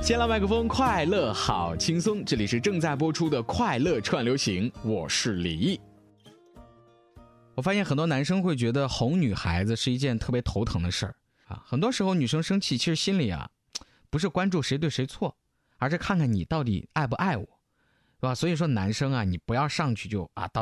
先来麦克风，快乐好轻松，这里是正在播出的快乐串流行，我是李毅。我发现很多男生会觉得哄女孩子是一件特别头疼的事儿啊，很多时候女生生气，其实心里不是关注谁对谁错，而是看看你到底爱不爱我，对吧？所以说男生你不要上去就叨